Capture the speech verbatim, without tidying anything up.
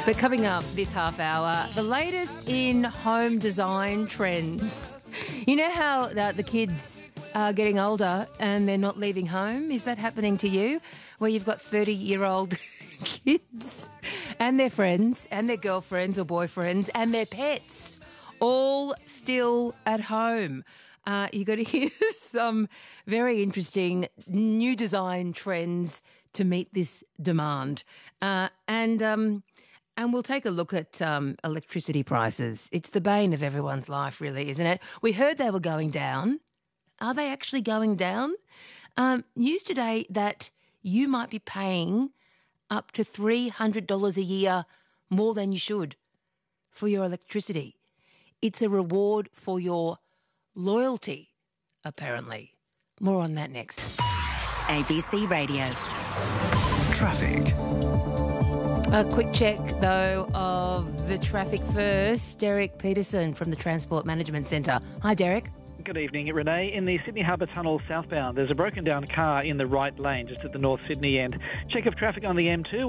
But coming up this half hour, the latest in home design trends. You know how the, the kids are getting older and they're not leaving home? Is that happening to you? Where you've got thirty-year-old kids and their friends and their girlfriends or boyfriends and their pets all still at home. Uh, you're going to hear some very interesting new design trends to meet this demand. Uh, and... Um, And we'll take a look at um, electricity prices. It's the bane of everyone's life, really, isn't it? We heard they were going down. Are they actually going down? Um, news today that you might be paying up to three hundred dollars a year more than you should for your electricity. It's a reward for your loyalty, apparently. More on that next. A B C Radio. Traffic. A quick check, though, of the traffic first. Derek Peterson from the Transport Management Centre. Hi, Derek. Good evening, Renee. In the Sydney Harbour Tunnel southbound, there's a broken down car in the right lane just at the North Sydney end. Check of traffic on the M two.